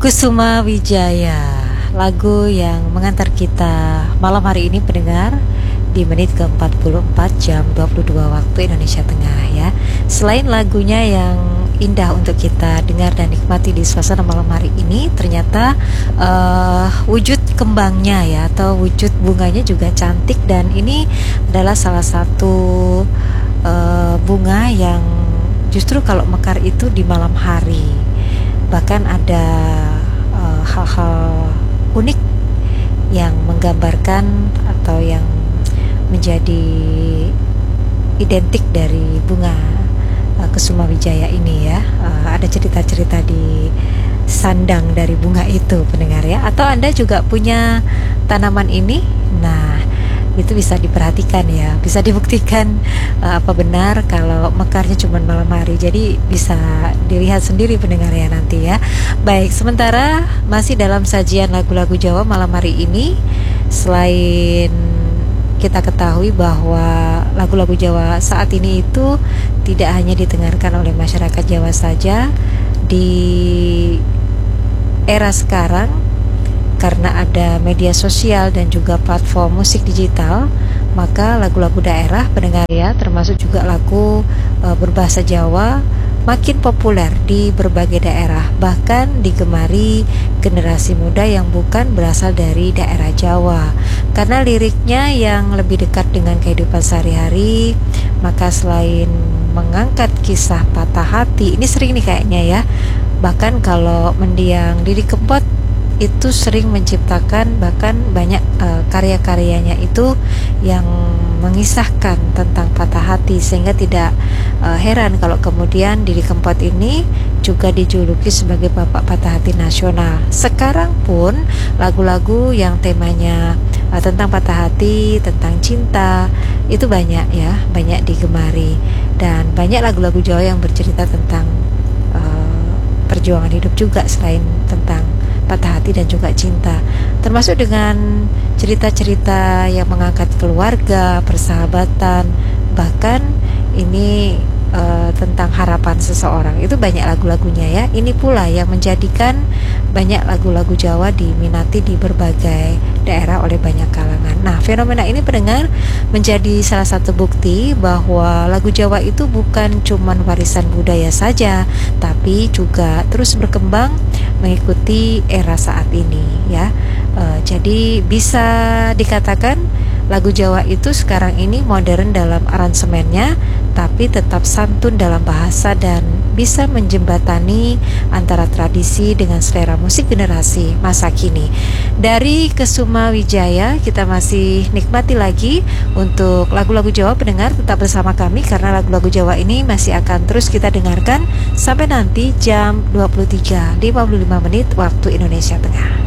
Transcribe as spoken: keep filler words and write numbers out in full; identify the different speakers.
Speaker 1: Kusuma Wijaya, lagu yang mengantar kita malam hari ini pendengar di menit ke empat puluh empat jam dua puluh dua waktu Indonesia Tengah ya. Selain lagunya yang indah untuk kita dengar dan nikmati di suasana malam hari ini, ternyata uh, wujud kembangnya ya atau wujud bunganya juga cantik, dan ini adalah salah satu uh, bunga yang justru kalau mekar itu di malam hari. Bahkan ada uh, hal-hal unik yang menggambarkan atau yang menjadi identik dari bunga uh, Kusuma Wijaya ini ya. Uh, ada cerita-cerita di sandang dari bunga itu pendengar ya. Atau Anda juga punya tanaman ini, nah itu bisa diperhatikan ya, bisa dibuktikan uh, apa benar kalau mekarnya cuma malam hari. Jadi bisa dilihat sendiri pendengar ya nanti ya. Baik, sementara masih dalam sajian lagu-lagu Jawa malam hari ini, selain kita ketahui bahwa lagu-lagu Jawa saat ini itu tidak hanya didengarkan oleh masyarakat Jawa saja, di era sekarang karena ada media sosial dan juga platform musik digital, maka lagu-lagu daerah pendengar ya, termasuk juga lagu e, berbahasa Jawa makin populer di berbagai daerah, bahkan digemari generasi muda yang bukan berasal dari daerah Jawa. Karena liriknya yang lebih dekat dengan kehidupan sehari-hari, maka selain mengangkat kisah patah hati, ini sering nih kayaknya ya, bahkan kalau mendiang Didi Kempot itu sering menciptakan bahkan banyak uh, karya-karyanya itu yang mengisahkan tentang patah hati, sehingga tidak uh, heran kalau kemudian Didi Kempot ini juga dijuluki sebagai bapak patah hati nasional. Sekarang pun lagu-lagu yang temanya uh, tentang patah hati, tentang cinta itu banyak ya, banyak digemari, dan banyak lagu-lagu Jawa yang bercerita tentang uh, perjuangan hidup juga selain tentang patah hati dan juga cinta, termasuk dengan cerita-cerita yang mengangkat keluarga, persahabatan, bahkan ini uh, tentang harapan seseorang. Itu banyak lagu-lagunya ya. Ini pula yang menjadikan banyak lagu-lagu Jawa diminati di berbagai daerah oleh banyak kalangan. Nah, fenomena ini pendengar menjadi salah satu bukti bahwa lagu Jawa itu bukan cuman warisan budaya saja, tapi juga terus berkembang mengikuti era saat ini ya. E, jadi bisa dikatakan lagu Jawa itu sekarang ini modern dalam aransemennya, tapi tetap santun dalam bahasa dan bisa menjembatani antara tradisi dengan selera musik generasi masa kini. Dari Kusuma Wijaya kita masih nikmati lagi untuk lagu-lagu Jawa pendengar. Tetap bersama kami karena lagu-lagu Jawa ini masih akan terus kita dengarkan sampai nanti jam dua puluh tiga lewat lima puluh lima menit waktu Indonesia Tengah.